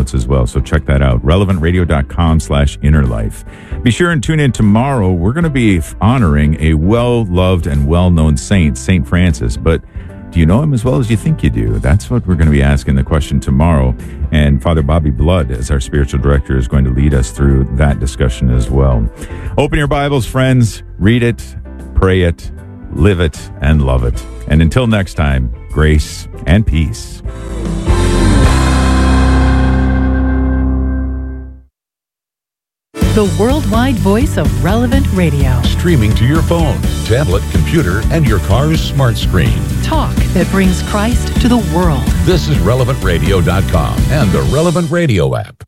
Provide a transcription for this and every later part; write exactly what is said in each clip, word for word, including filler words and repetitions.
notes as well. So check that out. relevantradio.com slash inner life. Be sure and tune in tomorrow. We're going to be honoring a well-loved and well-known saint, Saint Francis. But do you know him as well as you think you do? That's what we're going to be asking the question tomorrow. And Father Bobby Blood, as our spiritual director, is going to lead us through that discussion as well. Open your Bibles, friends. Read it, pray it, live it, and love it. And until next time, grace and peace. The worldwide voice of Relevant Radio. Streaming to your phone, tablet, computer, and your car's smart screen. Talk that brings Christ to the world. This is relevant radio dot com and the Relevant Radio app.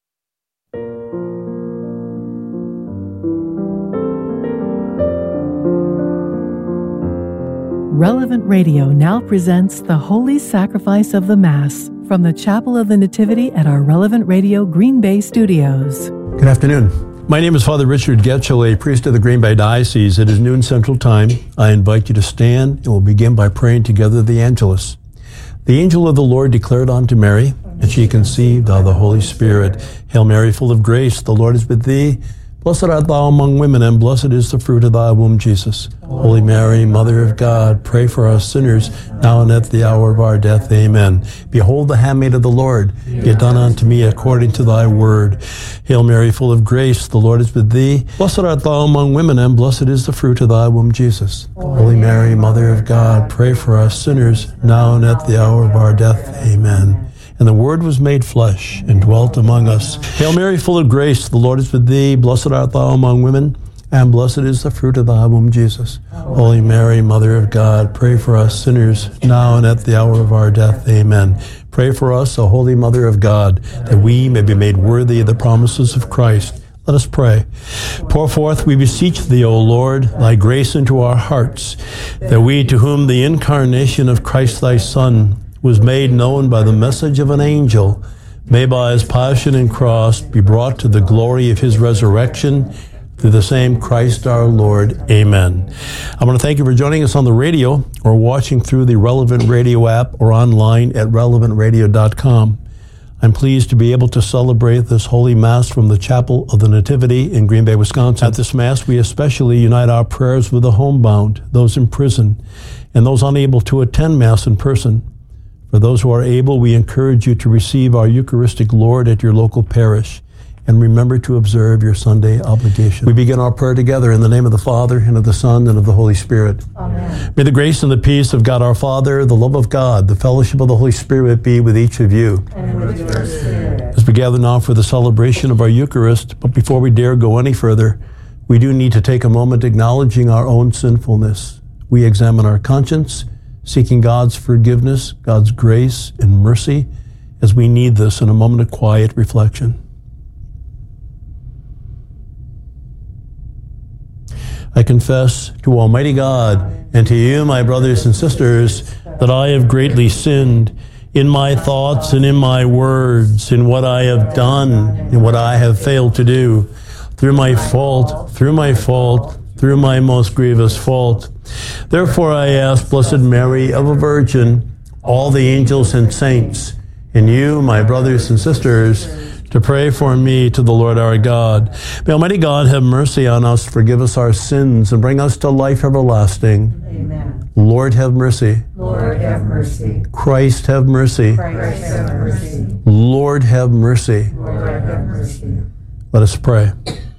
Relevant Radio now presents the Holy Sacrifice of the Mass from the Chapel of the Nativity at our Relevant Radio Green Bay studios. Good afternoon. My name is Father Richard Getchell, a priest of the Green Bay Diocese. It is noon Central Time. I invite you to stand, and we'll begin by praying together the Angelus. The angel of the Lord declared unto Mary, and she conceived of the Holy Spirit. Hail Mary, full of grace, the Lord is with thee. Blessed art thou among women, and blessed is the fruit of thy womb, Jesus. Holy Mary, Mother of God, pray for us sinners, now and at the hour of our death. Amen. Behold the handmaid of the Lord. Be it done unto me according to thy word. Hail Mary, full of grace, the Lord is with thee. Blessed art thou among women, and blessed is the fruit of thy womb, Jesus. Holy Mary, Mother of God, pray for us sinners, now and at the hour of our death. Amen. And the Word was made flesh and dwelt among us. Hail Mary, full of grace, the Lord is with thee. Blessed art thou among women, and blessed is the fruit of thy womb, Jesus. Holy Mary, Mother of God, pray for us sinners, now and at the hour of our death. Amen. Pray for us, O Holy Mother of God, that we may be made worthy of the promises of Christ. Let us pray. Pour forth, we beseech thee, O Lord, thy grace into our hearts, that we, to whom the incarnation of Christ thy Son was made known by the message of an angel, may by his passion and cross be brought to the glory of his resurrection through the same Christ our Lord. Amen. I want to thank you for joining us on the radio or watching through the Relevant Radio app or online at relevant radio dot com. I'm pleased to be able to celebrate this Holy Mass from the Chapel of the Nativity in Green Bay, Wisconsin. At this Mass, we especially unite our prayers with the homebound, those in prison, and those unable to attend Mass in person. For those who are able, we encourage you to receive our Eucharistic Lord at your local parish, and remember to observe your Sunday obligation. We begin our prayer together in the name of the Father, and of the Son, and of the Holy Spirit. Amen. May the grace and the peace of God our Father, the love of God, the fellowship of the Holy Spirit be with each of you. And with your spirit. As we gather now for the celebration of our Eucharist, but before we dare go any further, we do need to take a moment acknowledging our own sinfulness. We examine our conscience, seeking God's forgiveness, God's grace and mercy, as we need this in a moment of quiet reflection. I confess to Almighty God and to you, my brothers and sisters, that I have greatly sinned in my thoughts and in my words, in what I have done and what I have failed to do, through my fault, through my fault, through my most grievous fault. Therefore I ask Blessed Mary, ever Virgin, all the angels and saints, and you, my brothers and sisters, to pray for me to the Lord our God. May Almighty God have mercy on us, forgive us our sins, and bring us to life everlasting. Amen. Lord have mercy. Lord have mercy. Christ have mercy. Christ have mercy. Lord have mercy. Lord have mercy. Let us pray.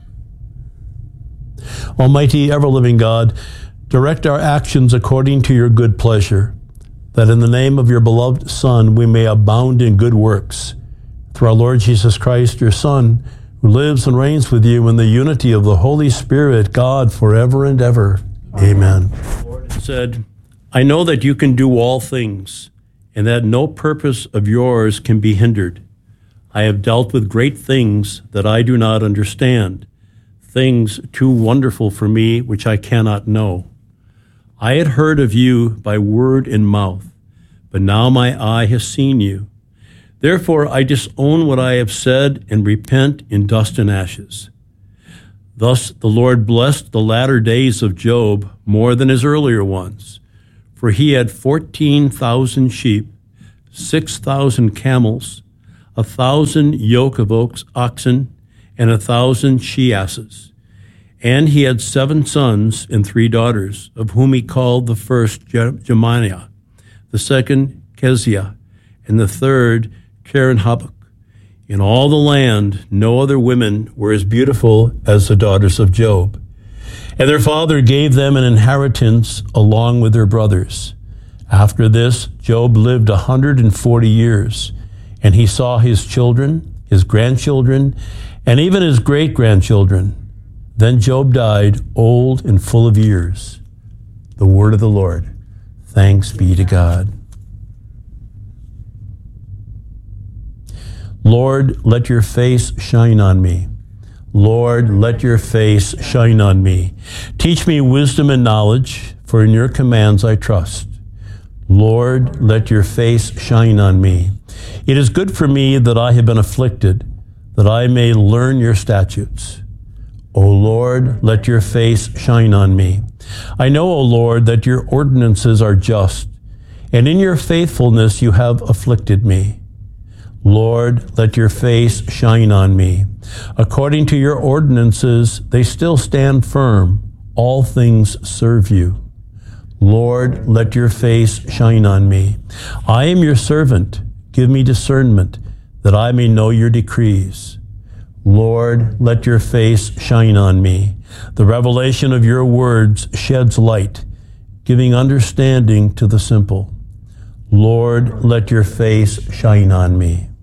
Almighty, ever-living God, direct our actions according to your good pleasure, that in the name of your beloved Son we may abound in good works. Through our Lord Jesus Christ, your Son, who lives and reigns with you in the unity of the Holy Spirit, God, forever and ever. Amen. The Lord said, I know that you can do all things, and that no purpose of yours can be hindered. I have dealt with great things that I do not understand, things too wonderful for me which I cannot know. I had heard of you by word and mouth, but now my eye has seen you. Therefore I disown what I have said and repent in dust and ashes. Thus the Lord blessed the latter days of Job more than his earlier ones, for he had fourteen thousand sheep, six thousand camels, a thousand yoke of oxen, and a thousand she-asses. And he had seven sons and three daughters, of whom he called the first Jemaniah, the second Keziah, and the third Keren-Happuch. In all the land, no other women were as beautiful as the daughters of Job. And their father gave them an inheritance along with their brothers. After this, Job lived a hundred and forty years, and he saw his children, his grandchildren, and even his great-grandchildren. Then Job died old and full of years. The word of the Lord. Thanks be to God. Lord, let your face shine on me. Lord, let your face shine on me. Teach me wisdom and knowledge, for in your commands I trust. Lord, let your face shine on me. It is good for me that I have been afflicted, that I may learn your statutes. O Lord, let your face shine on me. I know, O Lord, that your ordinances are just, and in your faithfulness you have afflicted me. Lord, let your face shine on me. According to your ordinances, they still stand firm. All things serve you. Lord, let your face shine on me. I am your servant. Give me discernment, that I may know your decrees. Lord, let your face shine on me. The revelation of your words sheds light, giving understanding to the simple. Lord, let your face shine on me.